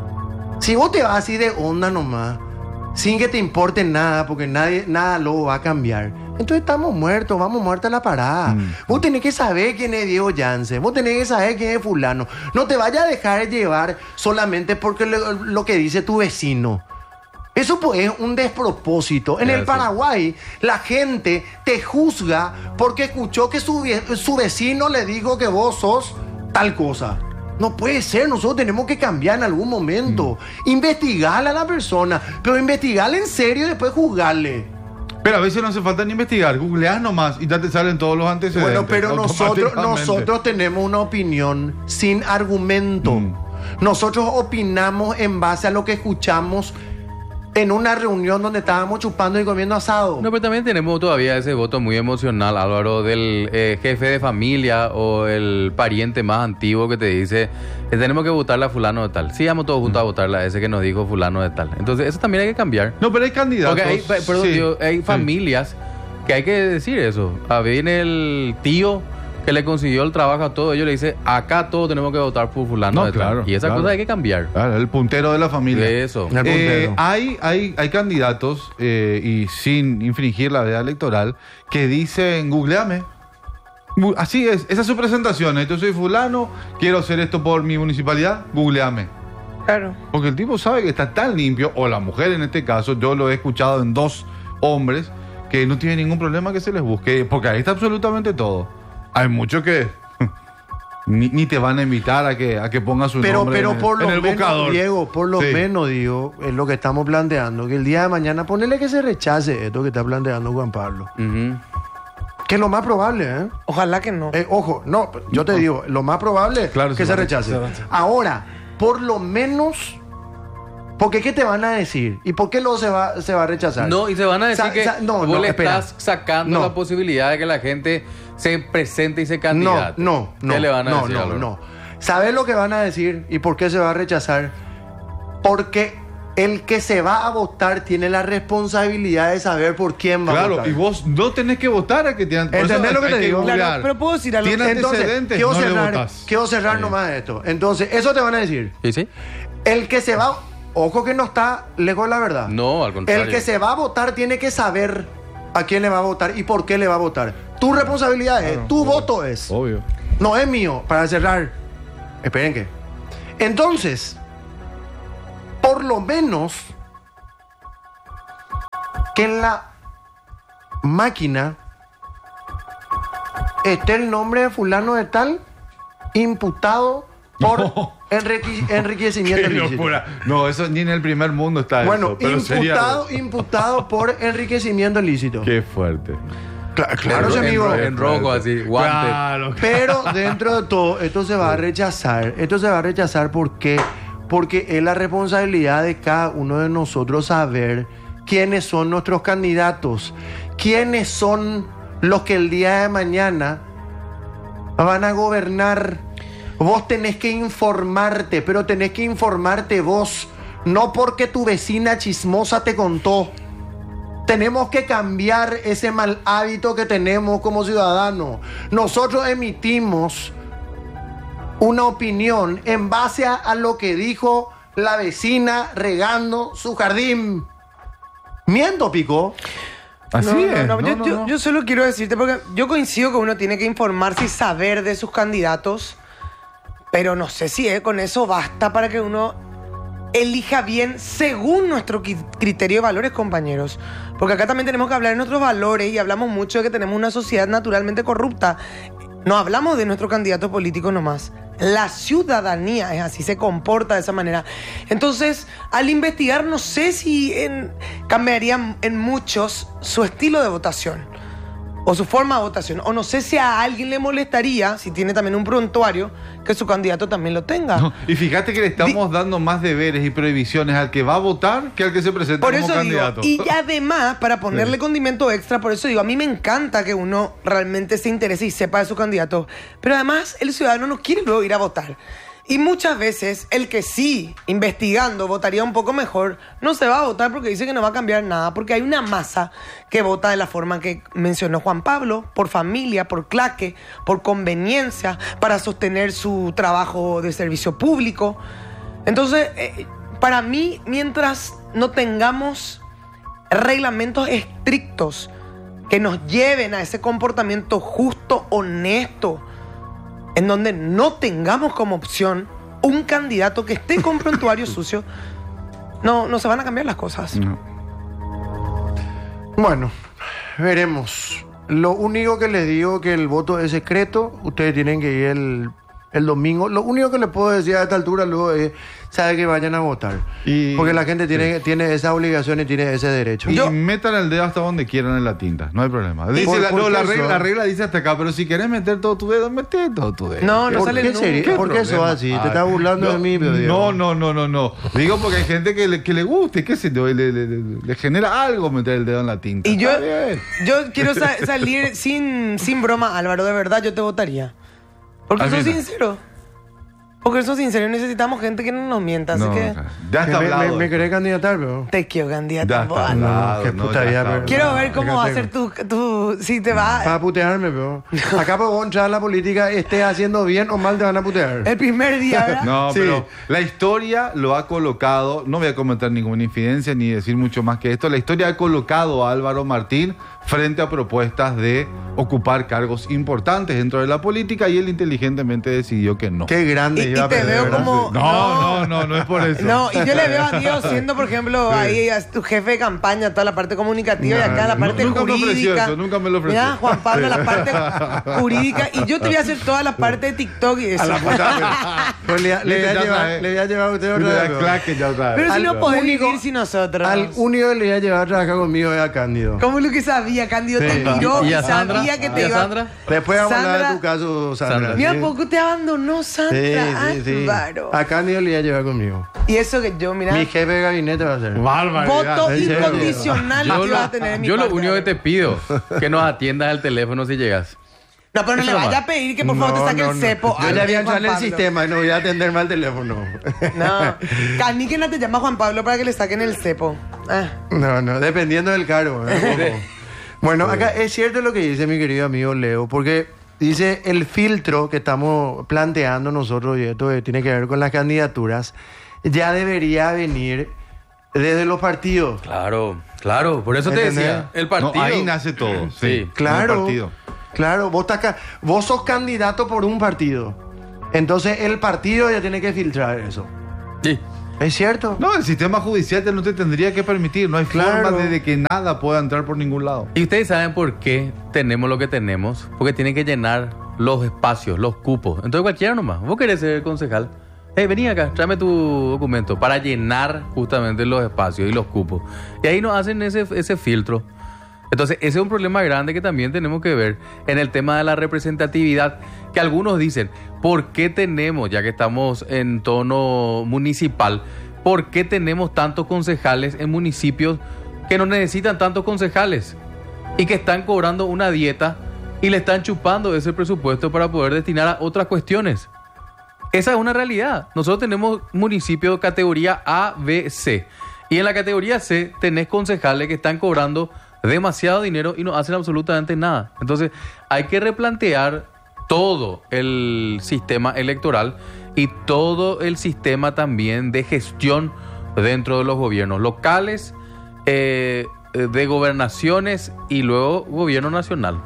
Si vos te vas así de onda nomás, sin que te importe nada, porque nada luego va a cambiar, entonces estamos muertos, vamos muertos a la parada. Vos tenés que saber quién es Diego Jansen, vos tenés que saber quién es fulano. No te vayas a dejar llevar solamente porque lo que dice tu vecino. Eso pues es un despropósito. En el Paraguay, la gente te juzga porque escuchó que su vecino le dijo que vos sos tal cosa. No puede ser, nosotros tenemos que cambiar en algún momento. Investigarle a la persona, pero investigarle en serio y después juzgarle. Pero a veces no hace falta ni investigar. Googleás nomás y ya te salen todos los antecedentes. Bueno, pero automáticamente. nosotros tenemos una opinión sin argumento. Nosotros opinamos en base a lo que escuchamos en una reunión donde estábamos chupando y comiendo asado. No, pero también tenemos todavía ese voto muy emocional, Álvaro, del jefe de familia o el pariente más antiguo que te dice que tenemos que votarle a fulano de tal. Sí, vamos todos juntos a votarle a ese que nos dijo fulano de tal. Entonces, eso también hay que cambiar. No, pero hay candidatos. Porque hay familias que hay que decir eso. Viene el tío que le consiguió el trabajo a todos ellos, le dice, acá todos tenemos que votar por fulano No, de tal. claro, Y esa claro. cosa hay que cambiar. Claro, el puntero de la familia. De eso. El puntero. Hay candidatos, y sin infringir la veda electoral, que dicen, googleame. Así es, esa es su presentación. Yo soy fulano, quiero hacer esto por mi municipalidad, googleame. Claro. Porque el tipo sabe que está tan limpio, o la mujer en este caso, yo lo he escuchado en 2 hombres, que no tiene ningún problema que se les busque, porque ahí está absolutamente todo. Hay muchos que ni te van a invitar a que pongas su nombre Pero por en lo el menos, buscador. Diego, por lo Sí. menos, digo, es lo que estamos planteando, que el día de mañana ponele que se rechace esto que está planteando Juan Pablo. Ujú. Que es lo más probable, ¿eh? Ojalá que no. Ojo, no, yo te digo, lo más probable Claro, que sí, se va, rechace. se rechaza. Ahora, por lo menos, porque ¿qué te van a decir? ¿Y por qué luego se va a rechazar? No, y se van a decir que no, vos le espera. estás sacando No. la posibilidad de que la gente se presente y se candidate. No. ¿Qué le van a decir, no, Álvaro? no. ¿Sabes lo que van a decir y por qué se va a rechazar? Porque el que se va a votar tiene la responsabilidad de saber por quién va a Claro, votar. y vos no tenés que votar a que te han... por ¿Entendés eso lo que te hay digo? googlear. Claro, pero puedo decir algo. Tiene Entonces, antecedentes, no le votás. quiero cerrar nomás esto. Entonces, eso te van a decir. ¿Sí, sí? El que se va, ojo que no está lejos de la verdad. No, al contrario. El que se va a votar tiene que saber a quién le va a votar y por qué le va a votar. Tu responsabilidad es, tu voto es. Obvio. No es mío. Para cerrar, esperen que. Entonces, por lo menos que en la máquina esté el nombre de fulano de tal imputado por No. enriquecimiento Qué ilícito. locura. No, eso ni en el primer mundo está Bueno, eso. Pero sería... imputado por enriquecimiento ilícito. Qué fuerte. Claro, En- amigo. En rojo, así, guante. Claro. Pero dentro de todo, esto se va a rechazar. Esto se va a rechazar ¿por qué? Porque es la responsabilidad de cada uno de nosotros saber quiénes son nuestros candidatos, quiénes son los que el día de mañana van a gobernar. Vos tenés que informarte, pero tenés que informarte vos, no porque tu vecina chismosa te contó. Tenemos que cambiar ese mal hábito que tenemos como ciudadanos. Nosotros emitimos una opinión en base a lo que dijo la vecina regando su jardín. ¿Miento, Pico? Así No, es. no, No, no. yo solo quiero decirte, porque yo coincido que uno tiene que informarse y saber de sus candidatos, pero no sé si con eso basta para que uno elija bien según nuestro criterio de valores, compañeros. Porque acá también tenemos que hablar de nuestros valores y hablamos mucho de que tenemos una sociedad naturalmente corrupta. No hablamos de nuestro candidato político nomás. La ciudadanía es así, se comporta de esa manera. Entonces, al investigar, no sé si cambiaría en muchos su estilo de votación o su forma de votación. O no sé si a alguien le molestaría, si tiene también un prontuario, que su candidato también lo tenga. No, y fíjate que le estamos dando más deberes y prohibiciones al que va a votar que al que se presenta Por como eso digo, candidato. y además, para ponerle Sí. condimento extra, por eso digo, a mí me encanta que uno realmente se interese y sepa de su candidato, pero además el ciudadano no quiere luego ir a votar. Y muchas veces el que sí, investigando, votaría un poco mejor, no se va a votar porque dice que no va a cambiar nada, porque hay una masa que vota de la forma que mencionó Juan Pablo, por familia, por claque, por conveniencia, para sostener su trabajo de servicio público. Entonces, para mí, mientras no tengamos reglamentos estrictos que nos lleven a ese comportamiento justo, honesto, en donde no tengamos como opción un candidato que esté con prontuario sucio, no se van a cambiar las cosas. No. Bueno, veremos. Lo único que les digo que el voto es secreto. Ustedes tienen que ir el domingo. Lo único que les puedo decir a esta altura luego es, sabe que vayan a votar. Y- Porque la gente tiene esa obligación y tiene ese derecho. Y Yo- metan el dedo hasta donde quieran en la tinta, no hay problema. Dice por- la, por no, la qué eso? regla dice hasta acá, pero si querés meter todo tu dedo, mete todo tu dedo. No, no ¿Por sale qué nunca. sería? ¿Qué ¿Por qué eso problema? así? Te Ah, estás burlando de mí, pero Diego. No. Digo porque hay gente que le guste, qué sé yo, y le genera algo meter el dedo en la tinta. Y yo Está bien. quiero salir sin broma, Álvaro, de verdad yo te votaría. Porque Al soy final. sincero. Porque soy sincero, necesitamos gente que no nos mienta, así No, que ya está hablado. ¿Me querés candidatar, pero? te quiero candidato. Ya vos, está Álvaro. hablado. qué no, puta ya vida, está pero- Quiero ver No, cómo va a ser si te va. Para putearme, pero. Acá para vos entrar a la política, estés haciendo bien o mal, te van a putear. El primer día, ¿verdad? No, Sí. pero la historia lo ha colocado, no voy a comentar ninguna infidencia ni decir mucho más que esto, la historia ha colocado a Álvaro Martín frente a propuestas de ocupar cargos importantes dentro de la política y él inteligentemente decidió que no. Qué grande Y iba a te perder, veo ¿verdad? como- No es por eso. No, y yo le veo a Diego siendo, por ejemplo, ahí a tu jefe de campaña, toda la parte comunicativa y acá la parte nunca me jurídica. ofreció eso, nunca me lo ofreció. Mira, Juan Pablo, la parte jurídica. Y yo te voy a hacer toda la parte de TikTok y eso. Pues le voy a llevar a usted otra vez. pero- Claque ya otra vez. Pero si no Al podés único- vivir sin nosotros. Al único que le voy a llevar a trabajar conmigo es a Cándido. ¿Cómo lo que sabía? Cándido te Sí. miró ¿Y y a Sandra? sabía que te ¿Y a iba. Sandra? Después vamos a hablar Sandra- de tu caso, Sandra. Sandra. Mira, ¿sí? poco te abandonó Sandra. Sí. Álvaro. A Cándido le voy a llevar conmigo. Y eso que yo, mira, Mi jefe de gabinete va a ser. Barbaridad. voto ¿en serio? incondicional que vas a tener en mi Yo lo parte, único que Álvaro. te pido, que nos atiendas al teléfono si llegas. No, pero no Eso le nomás. vaya a pedir que por favor te saque el cepo. Yo Ay, ya voy a Juan entrar en el Pablo. sistema y no voy a atender mal el teléfono. No. Caníquena te llama Juan Pablo para que le saquen el cepo. Ah. No, dependiendo del cargo. ¿eh? Bueno, acá es cierto lo que dice mi querido amigo Leo, porque dice el filtro que estamos planteando nosotros, y esto tiene que ver con las candidaturas, ya debería venir desde los partidos. Claro, por eso te ¿Entendés? decía, el partido. No, ahí nace todo. Sí, Sí. en el Claro, partido. claro, vos sos candidato por un partido. Entonces el partido ya tiene que filtrar eso. Sí. ¿Es cierto? No, el sistema judicial ya no te tendría que permitir. No hay Claro. forma de que nada pueda entrar por ningún lado. Y ustedes saben por qué tenemos lo que tenemos. Porque tienen que llenar los espacios, los cupos. Entonces cualquiera nomás. Vos querés ser concejal. Vení acá, tráeme tu documento para llenar justamente los espacios y los cupos. Y ahí nos hacen ese filtro. Entonces ese es un problema grande que también tenemos que ver en el tema de la representatividad. Que algunos dicen, ¿por qué tenemos, ya que estamos en tono municipal, por qué tenemos tantos concejales en municipios que no necesitan tantos concejales y que están cobrando una dieta y le están chupando ese presupuesto para poder destinar a otras cuestiones? Esa es una realidad. Nosotros tenemos municipios categoría A, B, C. Y en la categoría C tenés concejales que están cobrando demasiado dinero y no hacen absolutamente nada. Entonces hay que replantear todo el sistema electoral y todo el sistema también de gestión dentro de los gobiernos locales, de gobernaciones y luego gobierno nacional.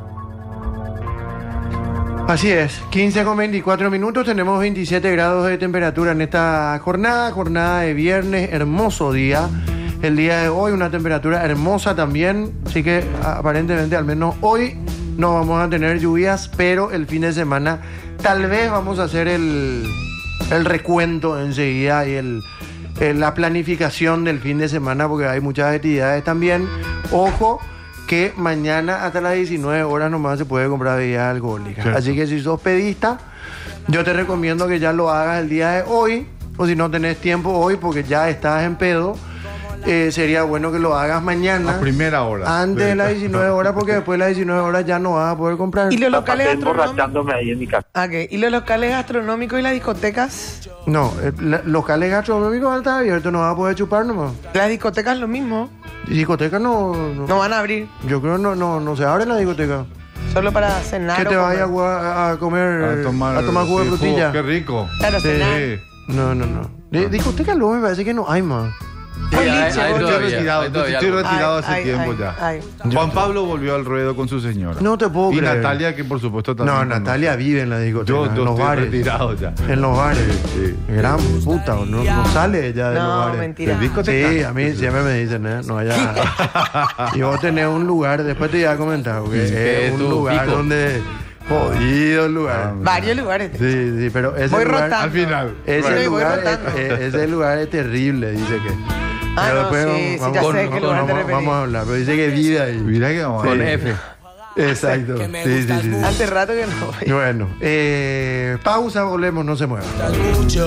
Así es, 15:24, tenemos 27 grados de temperatura en esta jornada de viernes, hermoso día. El día de hoy una temperatura hermosa también, así que aparentemente al menos hoy no vamos a tener lluvias, pero el fin de semana tal vez vamos a hacer el recuento enseguida y la planificación del fin de semana, porque hay muchas actividades también. Ojo que mañana hasta las 19 horas nomás se puede comprar bebidas alcohólicas. Cierto. Así que si sos pedista, yo te recomiendo que ya lo hagas el día de hoy, o si no tenés tiempo hoy porque ya estás en pedo, sería bueno que lo hagas mañana. A primera hora. Antes de las 19 horas, porque después de las 19 horas ya no vas a poder comprar. ¿Y los locales Estoy gastronómicos? emborrachándome ahí en mi casa. Ok. ¿Y los locales gastronómicos y las discotecas? No, locales gastronómicos van a estar abiertos, no vas a poder chupar nomás. Las discotecas lo mismo. Discoteca no. No van a abrir. Yo creo no se abre la discoteca. Solo para cenar. Que o te comer. vayas a comer, a tomar jugo de sí, frutilla. Qué rico. Claro, Sí. cenar. No. Discoteca luego me parece que no hay más. Sí, Boliche, hay Estoy boliche. todavía, retirado, hay todavía estoy algo. retirado hace Ay, tiempo ay, ya. ay. Juan Pablo volvió al ruedo con su señora. No te puedo Y creer. Natalia, que por supuesto también. No, conoce. Natalia vive en la discoteca, Yo en los estoy bares. retirado ya. En los bares. Sí. Gran puta, no sale ella de los No, bares. mentira. ¿El discoteca? Sí, a mí siempre me dicen, no vaya. Y vos tenés un lugar, después te iba a comentar, porque que es es un tu lugar pico. donde. Jodido el lugar. Varios lugares. Sí, pero ese Voy lugar. rotando. Al final. Sí, Ese voy lugar, rotando. ese lugar es terrible, dice que. Ah, Pero no, después sí, sí, ya vamos- sé qué lugar te referís. vamos a hablar, pero dice que vive ahí. Mira que vamos a Con ver. F. Exacto. Sí. Hace rato que no voy. Bueno, pausa, volvemos, no se muevan.